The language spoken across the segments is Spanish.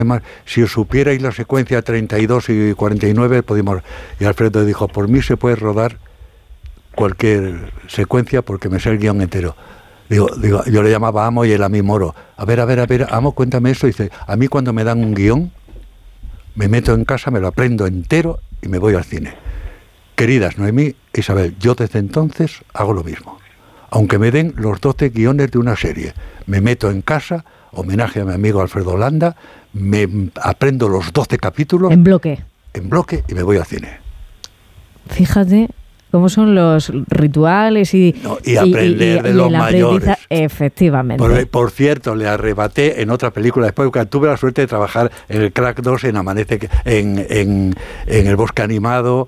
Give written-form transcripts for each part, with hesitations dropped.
Además, si os supierais la secuencia 32 y 49, podemos... Y Alfredo dijo, por mí se puede rodar cualquier secuencia porque me sé el guión entero. Digo, yo le llamaba Amo y él a mí Moro. A ver, Amo, cuéntame eso. Dice, a mí cuando me dan un guión, me meto en casa, me lo aprendo entero y me voy al cine. Queridas Noemí e Isabel, yo desde entonces hago lo mismo. Aunque me den los 12 guiones de una serie, me meto en casa, homenaje a mi amigo Alfredo Landa, me aprendo los 12 capítulos en bloque y me voy al cine. Fíjate cómo son los rituales y aprender de los mayores. Efectivamente. Por cierto, le arrebaté en otra película después, porque tuve la suerte de trabajar en el Crack 2, en Amanece, en El Bosque Animado,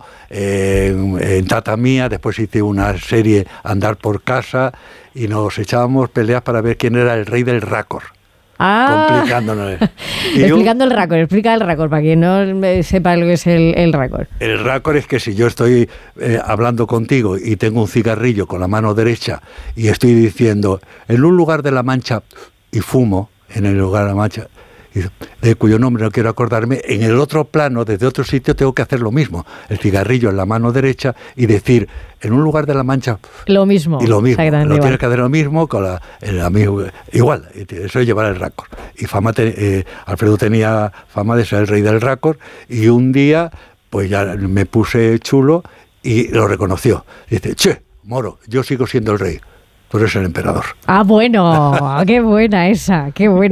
en Tata Mía. Después hice una serie Andar por Casa y nos echábamos peleas para ver quién era el rey del raccord. Complicándonos. Explicando el raccord, explica el raccord para quien no sepa lo que es el raccord. El raccord es que si yo estoy hablando contigo y tengo un cigarrillo con la mano derecha y estoy diciendo en un lugar de La Mancha y fumo en el lugar de La Mancha, de cuyo nombre no quiero acordarme, en el otro plano, desde otro sitio, tengo que hacer lo mismo. El cigarrillo en la mano derecha y decir, en un lugar de La Mancha... Lo mismo. Y lo mismo. Lo tienes que hacer lo mismo con el amigo. Igual, eso es llevar el raccord. Y Alfredo tenía fama de ser el rey del raccord y un día, pues ya me puse chulo y lo reconoció. Dice, che, Moro, yo sigo siendo el rey. Pero es el emperador. Bueno, qué buena esa.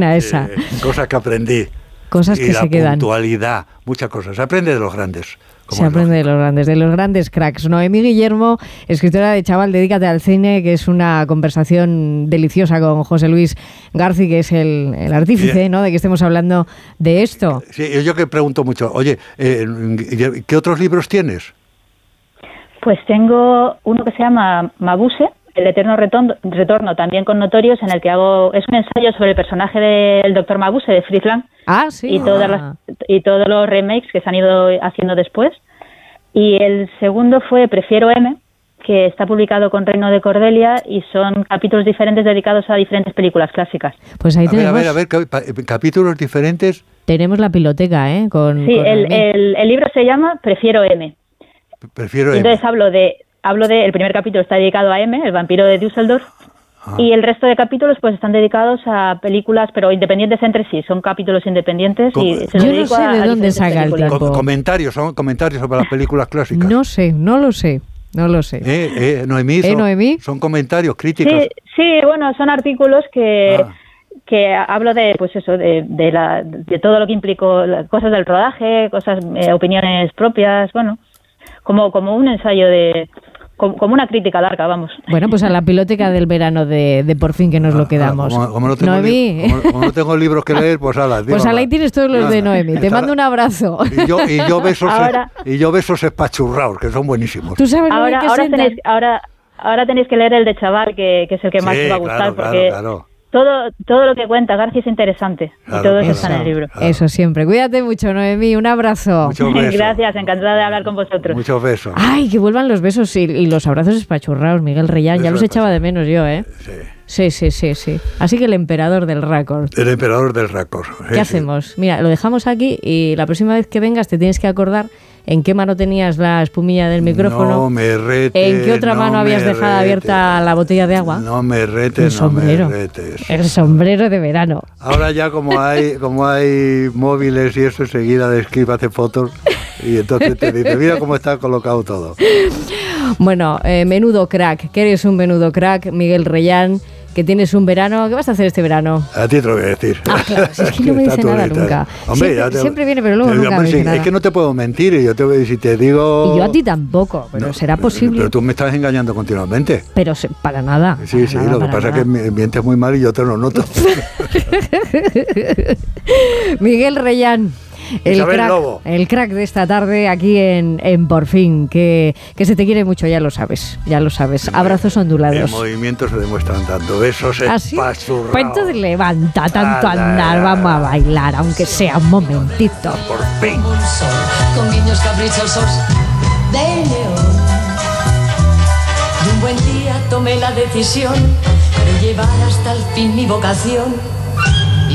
Cosas que aprendí. Cosas que se quedan. La puntualidad, muchas cosas. Se aprende de los grandes. Se aprende de los grandes cracks. Noemí Guillermo, escritora de Chaval, dedícate al cine, que es una conversación deliciosa con José Luis García, que es el artífice, ¿no?, de que estemos hablando de esto. Sí, yo que pregunto mucho, oye, ¿qué otros libros tienes? Pues tengo uno que se llama Mabuse, El eterno retorno, también con Notorious, en el que es un ensayo sobre el personaje del Dr. Mabuse, de Fritz Lang. Sí. Y todos los remakes que se han ido haciendo después. Y el segundo fue Prefiero M, que está publicado con Reino de Cordelia y son capítulos diferentes dedicados a diferentes películas clásicas. Pues ahí tenemos... A ver, capítulos diferentes. Tenemos la piloteca, con el libro se llama Prefiero M. Entonces hablo de el primer capítulo está dedicado a M, el vampiro de Düsseldorf, y el resto de capítulos pues están dedicados a películas, pero independientes entre sí, son capítulos independientes. Yo no sé de dónde saca el tiempo. Comentarios sobre las películas clásicas. No lo sé. Noemí, son comentarios, críticas. Sí, bueno, son artículos que hablo de, pues eso, de todo lo que implicó, cosas del rodaje, opiniones propias, bueno, como un ensayo como una crítica larga, vamos. Bueno, pues a la piloteca del verano de Por fin que nos lo quedamos. Como no tengo libros que leer, pues ala. Pues ahí tienes todos los de Noemí. Te mando un abrazo. Y yo besos espachurrados, que son buenísimos. ¿Tú sabes ahora tenéis que leer el de Chaval, que es el que más os va a gustar, porque... Claro. Todo lo que cuenta García es interesante, y todo eso está en el libro. Claro. Eso siempre. Cuídate mucho, Noemí, un abrazo. Muchos besos. Gracias, encantada de hablar con vosotros. Muchos besos. Ay, que vuelvan los besos y los abrazos espachurrados, Miguel Reyán, ya los echaba de menos yo, ¿eh? Sí. Así que el emperador del raccord. El emperador del raccord. ¿Qué hacemos? Mira, lo dejamos aquí y la próxima vez que vengas te tienes que acordar en qué mano tenías la espumilla del micrófono. No me retes. ¿En qué otra mano habías dejado abierta la botella de agua? No me retes, me retes. El sombrero de verano. Ahora ya como hay móviles y eso, enseguida Describe hace fotos y entonces te dice, mira cómo está colocado todo. Bueno, menudo crack, que eres un menudo crack, Miguel Reyán, que tienes un verano. ¿Qué vas a hacer este verano? A ti te lo voy a decir. Claro, es que no me dice nada nunca. Hombre, siempre viene, pero luego nunca me dice nada. Es que no te puedo mentir, si te digo... Y yo a ti tampoco, pero no, será posible. Pero tú me estás engañando continuamente. Pero para nada. Sí, lo que pasa es que mientes muy mal y yo te lo noto. Miguel Reyán. El crack de esta tarde aquí en Por fin, que se te quiere mucho, ya lo sabes. Abrazos ondulados. En movimiento se demuestran tanto, besos espachurrados. Pues entonces levanta tanto andar, vamos a bailar, aunque sea un momentito. Por fin. Con guiños caprichosos de neón. Y un buen día tomé la decisión de llevar hasta el fin mi vocación.